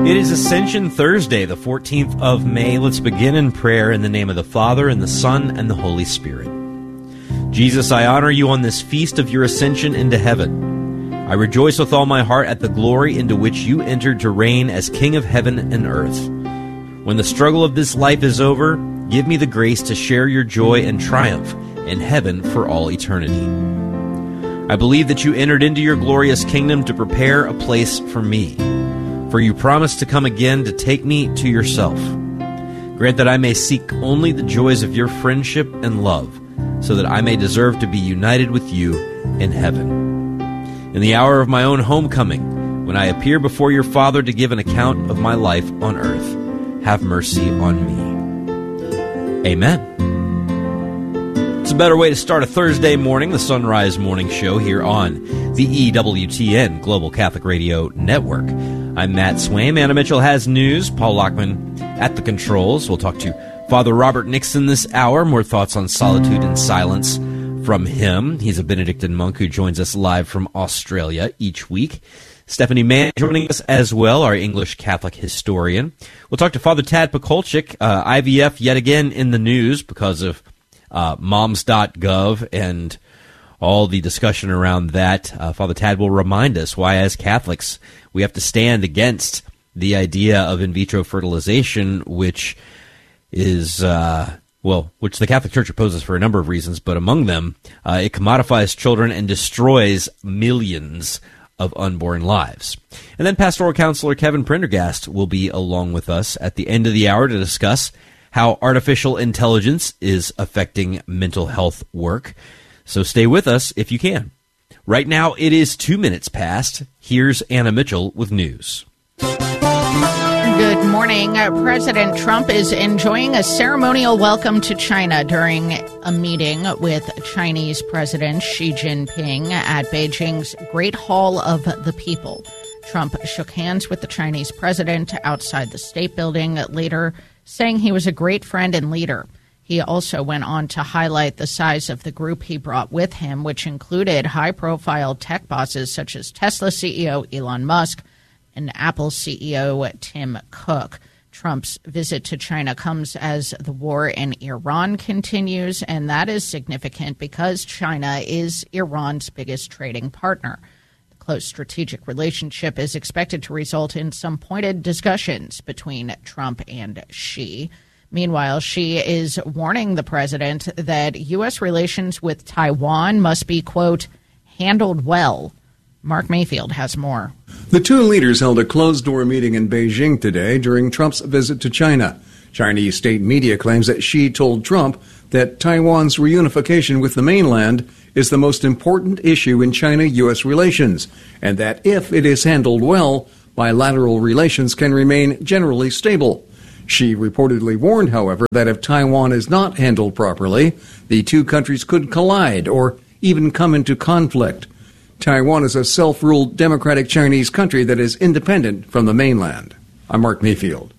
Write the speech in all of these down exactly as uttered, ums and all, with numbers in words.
It is Ascension Thursday, the fourteenth of May. Let's begin in prayer in the name of the Father, and the Son, and the Holy Spirit. Jesus, I honor you on this feast of your ascension into heaven. I rejoice with all my heart at the glory into which you entered to reign as King of heaven and earth. When the struggle of this life is over, give me the grace to share your joy and triumph in heaven for all eternity. I believe that you entered into your glorious kingdom to prepare a place for me. For you promised to come again to take me to yourself. Grant that I may seek only the joys of your friendship and love, so that I may deserve to be united with you in heaven. In the hour of my own homecoming, when I appear before your Father to give an account of my life on earth, have mercy on me. Amen. It's a better way to start a Thursday morning, the Sunrise Morning Show here on the E W T N Global Catholic Radio Network. I'm Matt Swaim. Anna Mitchell has news. Paul Lockman at the controls. We'll talk to Father Robert Nixon this hour. More thoughts on solitude and silence from him. He's a Benedictine monk who joins us live from Australia each week. Stephanie Mann joining us as well, our English Catholic historian. We'll talk to Father Tad Pakolchik. Uh, I V F yet again in the news because of uh, moms dot gov and all the discussion around that. Uh, Father Tad will remind us why, as Catholics, we have to stand against the idea of in vitro fertilization, which is, uh, well, which the Catholic Church opposes for a number of reasons, but among them, uh, it commodifies children and destroys millions of unborn lives. And then Pastoral Counselor Kevin Prendergast will be along with us at the end of the hour to discuss how artificial intelligence is affecting mental health work. So stay with us if you can. Right now, it is two minutes past. Here's Anna Mitchell with news. Good morning. Uh, President Trump is enjoying a ceremonial welcome to China during a meeting with Chinese President Xi Jinping at Beijing's Great Hall of the People. Trump shook hands with the Chinese president outside the State Building, later saying he was a great friend and leader. He also went on to highlight the size of the group he brought with him, which included high-profile tech bosses such as Tesla C E O Elon Musk and Apple C E O Tim Cook. Trump's visit to China comes as the war in Iran continues, and that is significant because China is Iran's biggest trading partner. The close strategic relationship is expected to result in some pointed discussions between Trump and Xi. Meanwhile, Xi is warning the president that U S relations with Taiwan must be, quote, handled well. Mark Mayfield has more. The two leaders held a closed-door meeting in Beijing today during Trump's visit to China. Chinese state media claims that Xi told Trump that Taiwan's reunification with the mainland is the most important issue in China-U S relations, and that if it is handled well, bilateral relations can remain generally stable. Xi reportedly warned, however, that if Taiwan is not handled properly, the two countries could collide or even come into conflict. Taiwan is a self-ruled democratic Chinese country that is independent from the mainland. I'm Mark Mayfield.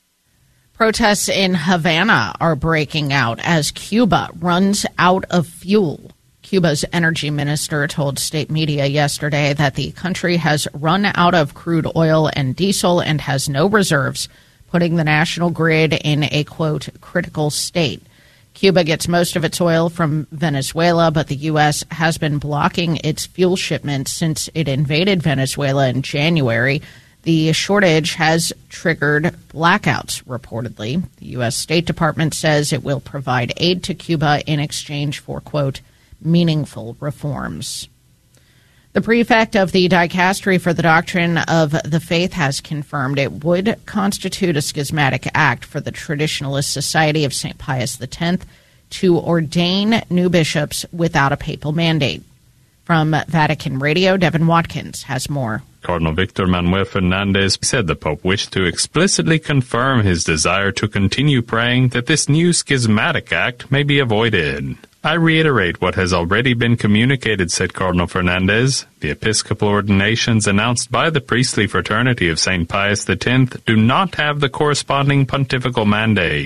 Protests in Havana are breaking out as Cuba runs out of fuel. Cuba's energy minister told state media yesterday that the country has run out of crude oil and diesel and has no reserves, putting the national grid in a, quote, critical state. Cuba gets most of its oil from Venezuela, but the U S has been blocking its fuel shipments since it invaded Venezuela in January. The shortage has triggered blackouts, reportedly. The U S State Department says it will provide aid to Cuba in exchange for, quote, meaningful reforms. The prefect of the Dicastery for the Doctrine of the Faith has confirmed it would constitute a schismatic act for the Traditionalist Society of Saint Pius X to ordain new bishops without a papal mandate. From Vatican Radio, Devin Watkins has more. Cardinal Victor Manuel Fernandez said the Pope wished to explicitly confirm his desire to continue praying that this new schismatic act may be avoided. I reiterate what has already been communicated, said Cardinal Fernandez. The episcopal ordinations announced by the priestly fraternity of Saint Pius X do not have the corresponding pontifical mandate.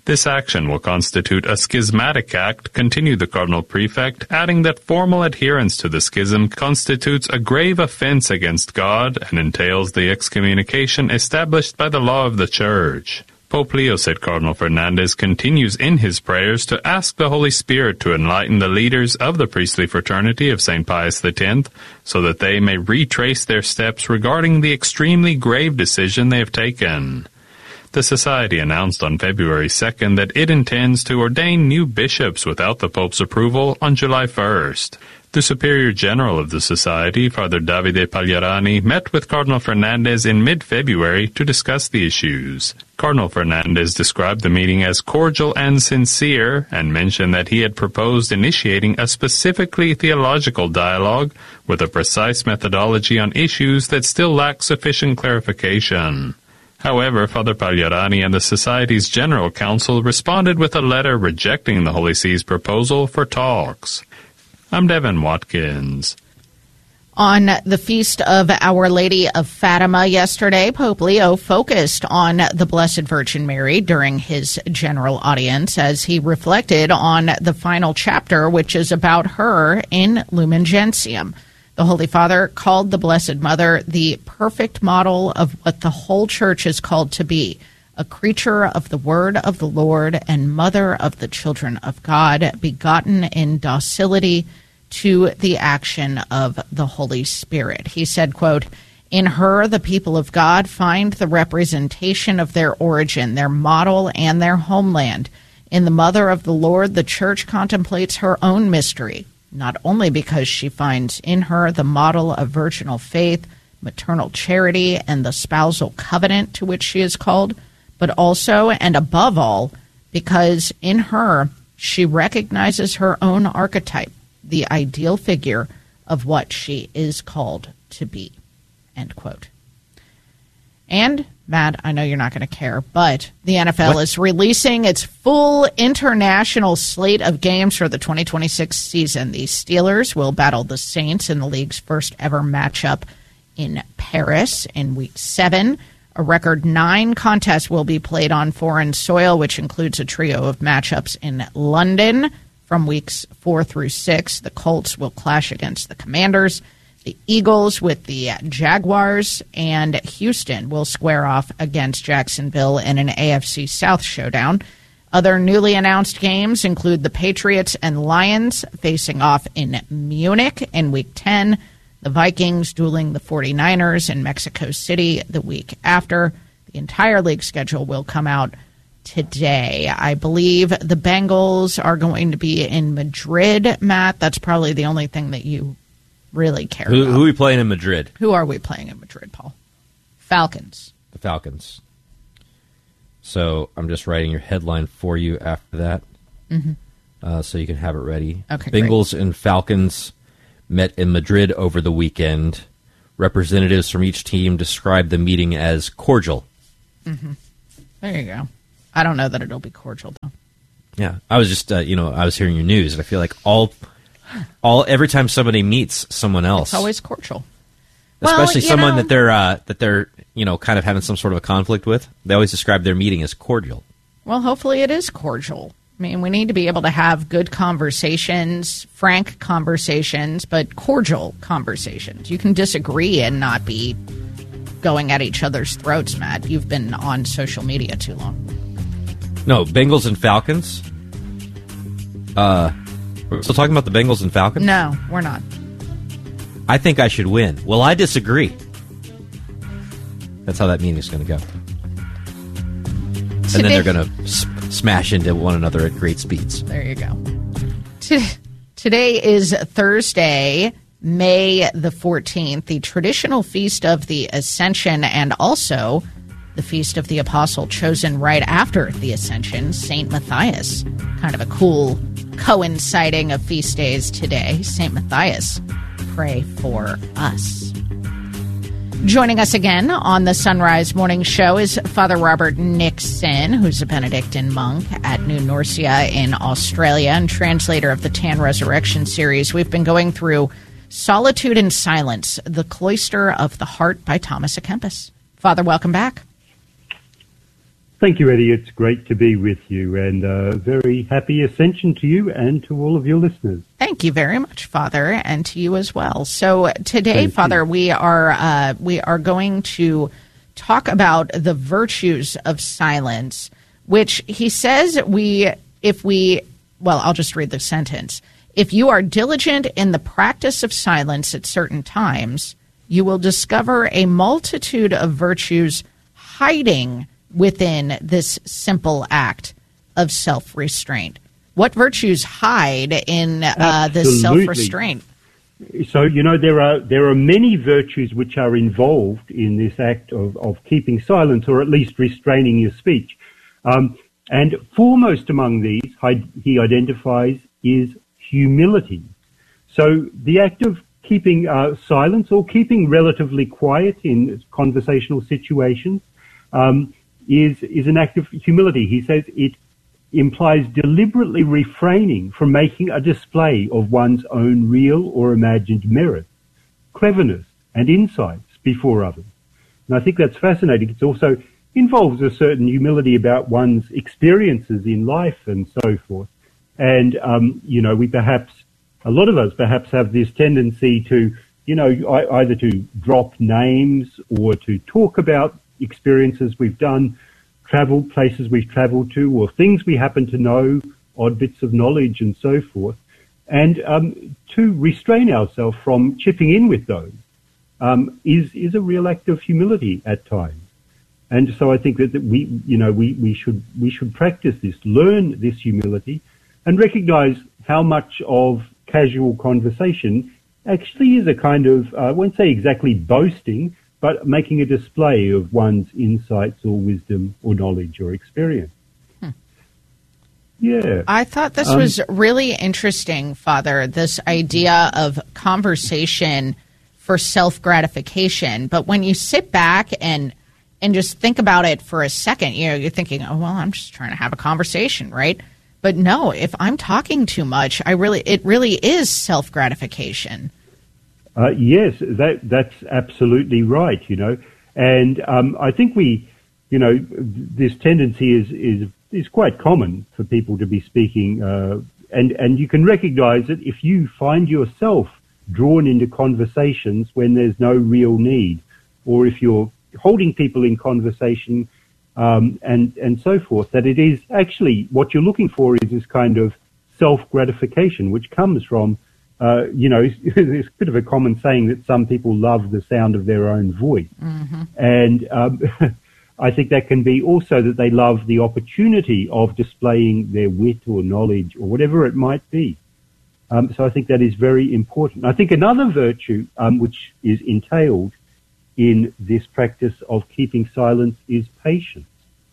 This action will constitute a schismatic act, continued the Cardinal Prefect, adding that formal adherence to the schism constitutes a grave offense against God and entails the excommunication established by the law of the Church. Pope Leo, said Cardinal Fernandez, continues in his prayers to ask the Holy Spirit to enlighten the leaders of the priestly fraternity of Saint Pius the tenth so that they may retrace their steps regarding the extremely grave decision they have taken. The Society announced on February second that it intends to ordain new bishops without the Pope's approval on July first. The Superior General of the Society, Father Davide Pagliarani, met with Cardinal Fernandez in mid-February to discuss the issues. Cardinal Fernandez described the meeting as cordial and sincere and mentioned that he had proposed initiating a specifically theological dialogue with a precise methodology on issues that still lack sufficient clarification. However, Father Pagliarani and the Society's General Council responded with a letter rejecting the Holy See's proposal for talks. I'm Devin Watkins. On the feast of Our Lady of Fatima yesterday, Pope Leo focused on the Blessed Virgin Mary during his general audience as he reflected on the final chapter, which is about her in Lumen Gentium. The Holy Father called the Blessed Mother the perfect model of what the whole Church is called to be, a creature of the Word of the Lord and mother of the children of God, begotten in docility to the action of the Holy Spirit. He said, quote, "In her, the people of God find the representation of their origin, their model, and their homeland. In the Mother of the Lord, the Church contemplates her own mystery, not only because she finds in her the model of virginal faith, maternal charity, and the spousal covenant to which she is called, but also and above all, because in her she recognizes her own archetype, the ideal figure of what she is called to be." End quote. And, Matt, I know you're not going to care, but the N F L what? is releasing its full international slate of games for the twenty twenty-six season. The Steelers will battle the Saints in the league's first ever matchup in Paris in week seven. A record nine contests will be played on foreign soil, which includes a trio of matchups in London from weeks four through six. The Colts will clash against the Commanders. The Eagles with the Jaguars, and Houston will square off against Jacksonville in an A F C South showdown. Other newly announced games include the Patriots and Lions facing off in Munich in Week ten, the Vikings dueling the forty-niners in Mexico City the week after. The entire league schedule will come out today. I believe the Bengals are going to be in Madrid, Matt. That's probably the only thing that you really care who, about. Who are we playing in Madrid? Who are we playing in Madrid, Paul? Falcons. The Falcons. So I'm just writing your headline for you after that, mm-hmm. uh, so you can have it ready. Okay, Bengals great. and Falcons met in Madrid over the weekend. Representatives from each team described the meeting as cordial. Mm-hmm. There you go. I don't know that it'll be cordial, though. Yeah, I was just, uh, you know, I was hearing your news, and I feel like all... All every time somebody meets someone else, it's always cordial. Especially well, someone know, that they're uh, that they're you know kind of having some sort of a conflict with. They always describe their meeting as cordial. Well, hopefully it is cordial. I mean, we need to be able to have good conversations, frank conversations, but cordial conversations. You can disagree and not be going at each other's throats, Matt. You've been on social media too long. No, Bengals and Falcons. Uh. We're still talking about the Bengals and Falcons? No, we're not. I think I should win. Well, I disagree. That's how that meeting's going to go. And then they're going to s- smash into one another at great speeds. There you go. Today is Thursday, May the fourteenth, the traditional feast of the Ascension, and also the feast of the Apostle chosen right after the Ascension, Saint Matthias. Kind of a cool coinciding of feast days today. Saint Matthias, pray for us. Joining us again on the Sunrise Morning Show is Father Robert Nixon, who's a Benedictine monk at New Norcia in Australia and translator of the Tan Resurrection series. We've been going through Solitude and Silence, The Cloister of the Heart by Thomas à Kempis. Father, welcome back. Thank you, Eddie. It's great to be with you, and uh, very happy Ascension to you and to all of your listeners. Thank you very much, Father, and to you as well. So today, Thank Father, you. we are uh, we are going to talk about the virtues of silence, which he says we, if we, well, I'll just read the sentence. If you are diligent in the practice of silence at certain times, you will discover a multitude of virtues hiding within this simple act of self-restraint. What virtues hide in uh, this self-restraint? So, you know, there are there are many virtues which are involved in this act of, of keeping silence, or at least restraining your speech. Um, and foremost among these, he identifies, is humility. So the act of keeping uh, silence or keeping relatively quiet in conversational situations um, is is an act of humility. He says it implies deliberately refraining from making a display of one's own real or imagined merit, cleverness, and insights before others. And I think that's fascinating. It also involves a certain humility about one's experiences in life and so forth. And, um, you know, we perhaps, a lot of us perhaps have this tendency to, you know, either to drop names or to talk about experiences we've done, travel, places we've traveled to, or things we happen to know, odd bits of knowledge and so forth, and um, to restrain ourselves from chipping in with those um, is is a real act of humility at times. And so I think that, that we, you know, we, we should we should practice this, learn this humility, and recognize how much of casual conversation actually is a kind of, I won't say exactly boasting, but making a display of one's insights or wisdom or knowledge or experience. Hmm. Yeah. I thought this um, was really interesting, Father, this idea of conversation for self-gratification. But when you sit back and and just think about it for a second, you know, you're thinking, oh, well, I'm just trying to have a conversation, right? But no, if I'm talking too much, I really, it really is self-gratification. Uh, yes, that that's absolutely right, you know. And um, I think we, you know, this tendency is, is, is quite common for people to be speaking. Uh, and, and you can recognize it if you find yourself drawn into conversations when there's no real need, or if you're holding people in conversation um, and, and so forth, that it is actually what you're looking for is this kind of self-gratification, which comes from Uh, you know, it's a bit of a common saying that some people love the sound of their own voice. Mm-hmm. And um, I think that can be also that they love the opportunity of displaying their wit or knowledge or whatever it might be. Um, so I think that is very important. I think another virtue um, which is entailed in this practice of keeping silence is patience.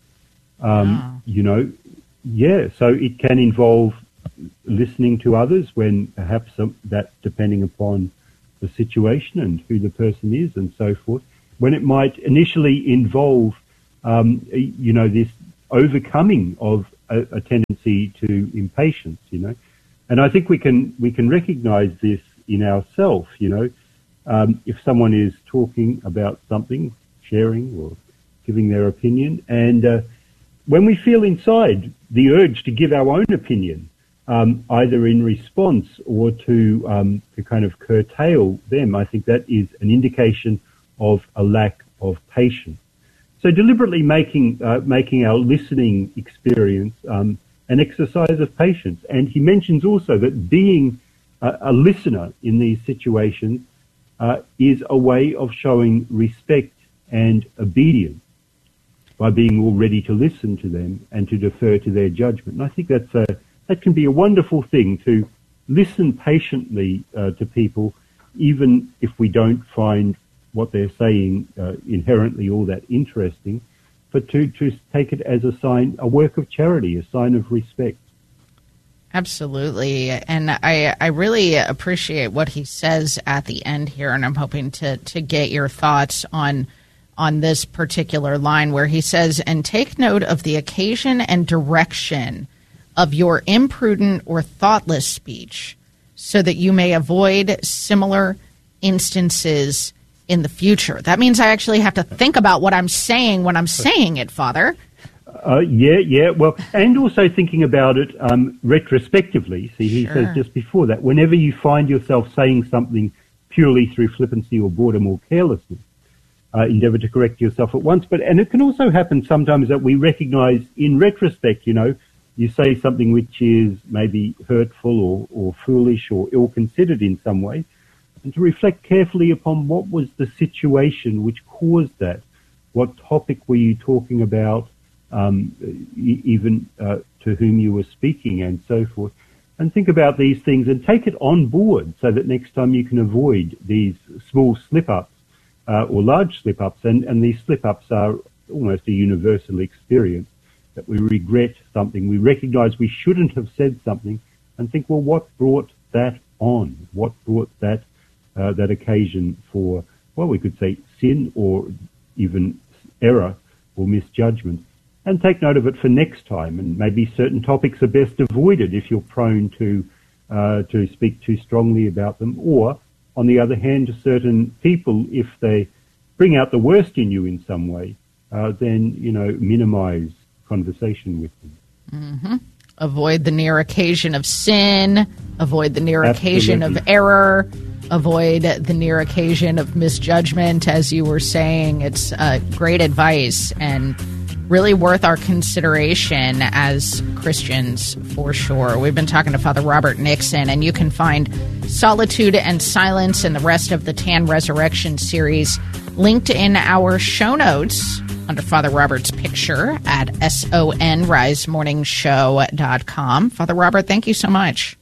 Um, wow. You know, yeah, so it can involve listening to others when perhaps some, that depending upon the situation and who the person is and so forth, when it might initially involve, um, you know, this overcoming of a, a tendency to impatience, you know. And I think we can, we can recognize this in ourselves, you know. Um, if someone is talking about something, sharing or giving their opinion, and uh, when we feel inside the urge to give our own opinion, Um, either in response or to um, to kind of curtail them, I think that is an indication of a lack of patience. So deliberately making uh, making our listening experience um, an exercise of patience. And he mentions also that being a, a listener in these situations uh, is a way of showing respect and obedience by being all ready to listen to them and to defer to their judgment. And I think that's a That can be a wonderful thing, to listen patiently uh, to people, even if we don't find what they're saying uh, inherently all that interesting, but to, to take it as a sign, a work of charity, a sign of respect. Absolutely. And I, I really appreciate what he says at the end here, and I'm hoping to, to get your thoughts on on this particular line where he says, and take note of the occasion and direction of your imprudent or thoughtless speech, so that you may avoid similar instances in the future. That means I actually have to think about what I'm saying when I'm saying it, Father. Uh, yeah, yeah. Well, and also thinking about it um, retrospectively. See, he Sure. says just before that, whenever you find yourself saying something purely through flippancy or boredom or carelessness, uh, endeavor to correct yourself at once. But and it can also happen sometimes that we recognize in retrospect, you know, you say something which is maybe hurtful or, or foolish or ill-considered in some way, and to reflect carefully upon what was the situation which caused that. What topic were you talking about? Um, even uh, to whom you were speaking and so forth, and think about these things and take it on board so that next time you can avoid these small slip-ups uh, or large slip-ups, and, and these slip-ups are almost a universal experience, that we regret something, we recognize we shouldn't have said something, and think, well, what brought that on? What brought that uh, that occasion for, well, we could say sin or even error or misjudgment? And take note of it for next time, and maybe certain topics are best avoided if you're prone to uh, to speak too strongly about them. Or, on the other hand, certain people, if they bring out the worst in you in some way, uh, then, you know, minimize conversation with them. Mm-hmm. Avoid the near occasion of sin, avoid the near Absolutely. occasion of error, avoid the near occasion of misjudgment, as you were saying. It's uh, great advice and really worth our consideration as Christians, for sure. We've been talking to Father Robert Nixon, and you can find Solitude and Silence and the rest of the Tan Resurrection series linked in our show notes under Father Robert's picture at son rise morning show dot com. Father Robert, thank you so much.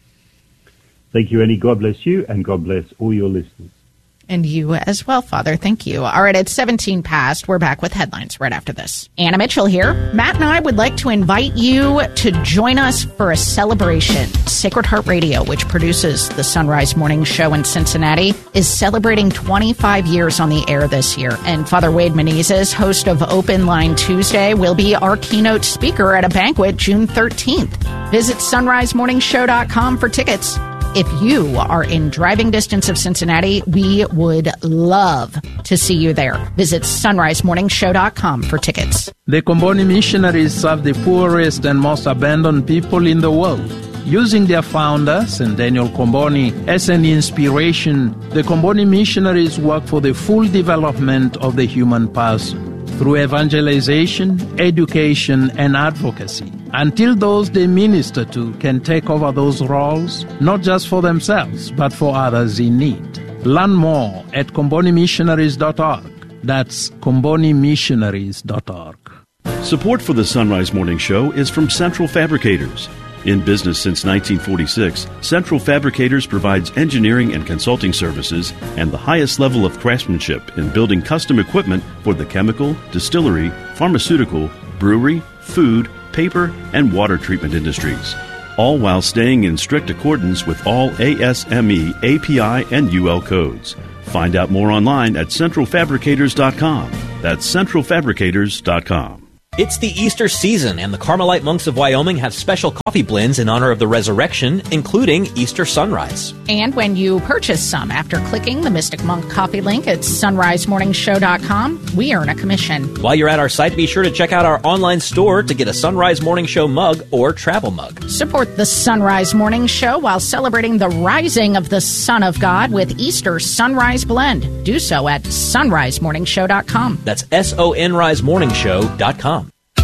Thank you, Annie. God bless you, and God bless all your listeners. And you as well, Father. Thank you. All right, at seventeen past, we're back with headlines right after this. Anna Mitchell here. Matt and I would like to invite you to join us for a celebration. Sacred Heart Radio, which produces the Sunrise Morning Show in Cincinnati, is celebrating twenty-five years on the air this year. And Father Wade Menezes, host of Open Line Tuesday, will be our keynote speaker at a banquet June thirteenth. Visit sunrise morning show dot com for tickets. If you are in driving distance of Cincinnati, we would love to see you there. Visit sunrise morning show dot com for tickets. The Comboni missionaries serve the poorest and most abandoned people in the world. Using their founder, Saint Daniel Comboni, as an inspiration, the Comboni missionaries work for the full development of the human person through evangelization, education, and advocacy, until those they minister to can take over those roles, not just for themselves, but for others in need. Learn more at comboni missionaries dot org. That's comboni missionaries dot org. Support for the Sunrise Morning Show is from Central Fabricators. In business since nineteen forty-six, Central Fabricators provides engineering and consulting services and the highest level of craftsmanship in building custom equipment for the chemical, distillery, pharmaceutical, brewery, food, paper, and water treatment industries, all while staying in strict accordance with all A S M E, A P I, and U L codes. Find out more online at central fabricators dot com. That's central fabricators dot com. It's the Easter season, and the Carmelite monks of Wyoming have special coffee blends in honor of the resurrection, including Easter Sunrise. And when you purchase some after clicking the Mystic Monk coffee link at sunrise morning show dot com, we earn a commission. While you're at our site, be sure to check out our online store to get a Sunrise Morning Show mug or travel mug. Support the Sunrise Morning Show while celebrating the rising of the Son of God with Easter Sunrise Blend. Do so at sunrise morning show dot com. That's S O N rise morning show dot com.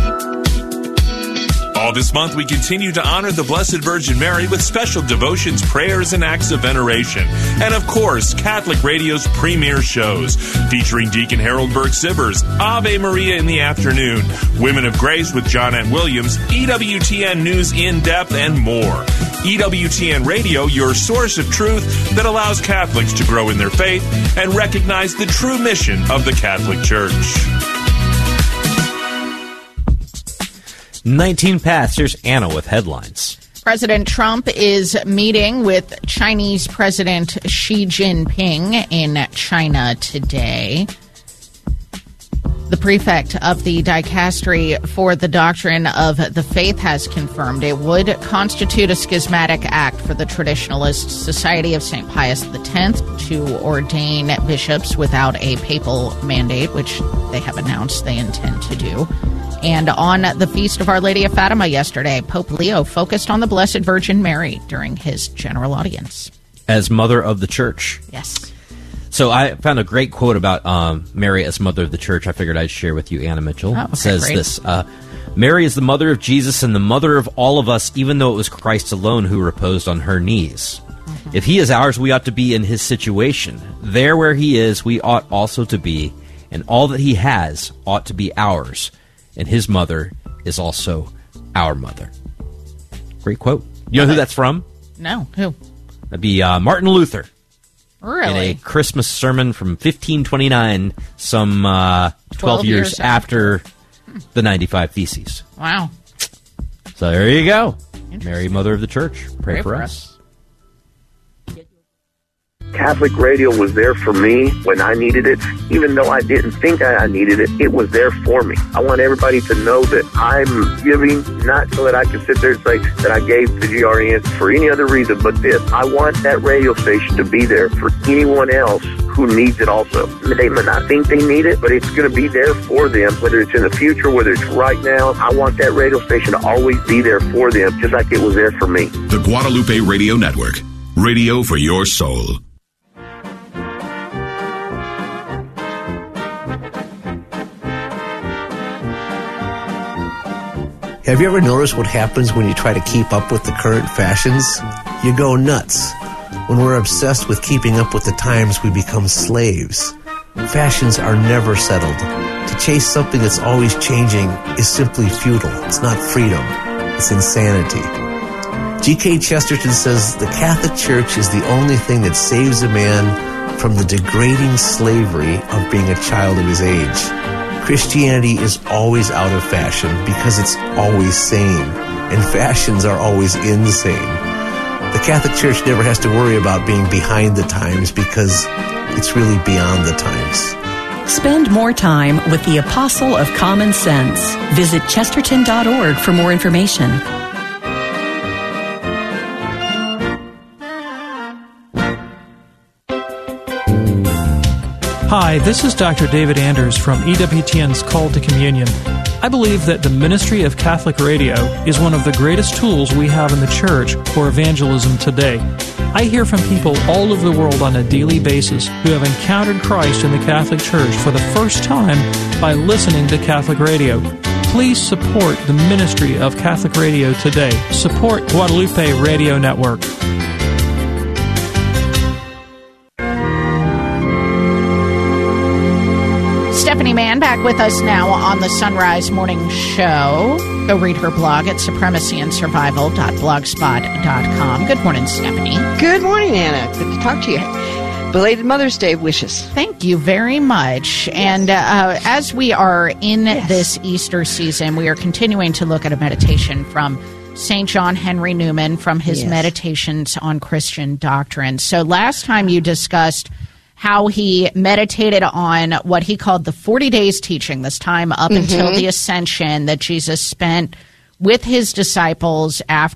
All this month, we continue to honor the Blessed Virgin Mary with special devotions, prayers, and acts of veneration. And of course, Catholic Radio's premier shows, featuring Deacon Harold Burke-Sivers, Ave Maria in the afternoon, Women of Grace with John N. Williams, E W T N News in Depth, and more. E W T N Radio, your source of truth that allows Catholics to grow in their faith and recognize the true mission of the Catholic Church. nineteen past, here's Anna with headlines. President Trump is meeting with Chinese President Xi Jinping in China today. The prefect of the dicastery for the doctrine of the faith has confirmed it would constitute a schismatic act for the Traditionalist Society of Saint Pius X to ordain bishops without a papal mandate, which they have announced they intend to do. And on the Feast of Our Lady of Fatima yesterday, Pope Leo focused on the Blessed Virgin Mary during his general audience. As Mother of the Church. Yes. So I found a great quote about um, Mary as Mother of the Church I figured I'd share with you, Anna Mitchell. Oh, okay, it says great. this, uh, Mary is the mother of Jesus and the mother of all of us, even though it was Christ alone who reposed on her knees. Mm-hmm. If he is ours, we ought to be in his situation. There where he is, we ought also to be, and all that he has ought to be ours. And his mother is also our mother. Great quote. You know who that's from? No, who? That'd be uh, Martin Luther. Really? In a Christmas sermon from fifteen twenty-nine, some uh, twelve, twelve years, years after the ninety-five Theses. Wow. So there you go. Mary, Mother of the Church. Pray, Pray for, for us. Catholic radio was there for me when I needed it. Even though I didn't think I needed it, it was there for me. I want everybody to know that I'm giving, not so that I can sit there and say that I gave to G R N for any other reason but this. I want that radio station to be there for anyone else who needs it also. They may not think they need it, but it's going to be there for them, whether it's in the future, whether it's right now. I want that radio station to always be there for them, just like it was there for me. The Guadalupe Radio Network. Radio for your soul. Have you ever noticed what happens when you try to keep up with the current fashions? You go nuts. When we're obsessed with keeping up with the times, we become slaves. Fashions are never settled. To chase something that's always changing is simply futile. It's not freedom. It's insanity. G K Chesterton says the Catholic Church is the only thing that saves a man from the degrading slavery of being a child of his age. Christianity is always out of fashion because it's always sane, and fashions are always insane. The Catholic Church never has to worry about being behind the times because it's really beyond the times. Spend more time with the Apostle of Common Sense. Visit chesterton dot org for more information. Hi, this is Doctor David Anders from E W T N's Call to Communion. I believe that the ministry of Catholic radio is one of the greatest tools we have in the Church for evangelism today. I hear from people all over the world on a daily basis who have encountered Christ in the Catholic Church for the first time by listening to Catholic radio. Please support the ministry of Catholic radio today. Support Guadalupe Radio Network. Stephanie Mann back with us now on the Sunrise Morning Show. Go read her blog at supremacy and survival dot blogspot dot com. Good morning, Stephanie. Good morning, Anna. Good to talk to you. Belated Mother's Day wishes. Thank you very much. Yes. And uh, as we are in yes. this Easter season, we are continuing to look at a meditation from Saint John Henry Newman from his yes. Meditations on Christian Doctrine. So last time you discussed how he meditated on what he called the forty days teaching, this time up mm-hmm. until the ascension that Jesus spent with his disciples after